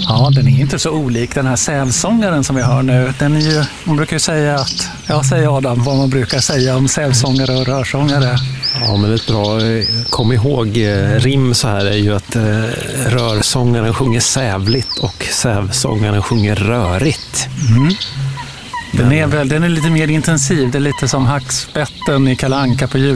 Ja, den är inte så olik den här sävsångaren som vi hör nu. Den är ju, man brukar ju säga att, säger Adam, vad man brukar säga om sävsångare och rörsångare. Ja, men ett bra kom ihåg rim så här är ju att rörsångaren sjunger sävligt och sävsångaren sjunger rörigt. Mm. Den är lite mer intensiv, det är lite som hackspetten i Kalle Anka på jul.